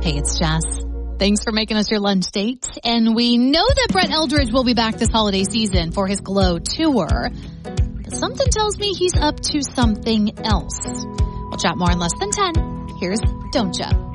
Hey, it's Jess. Thanks for making us your lunch date. And we know that Brett Eldredge will be back this holiday season for his Glow tour. But something tells me he's up to something else. We'll chat more in less than 10. Here's Don't Ya.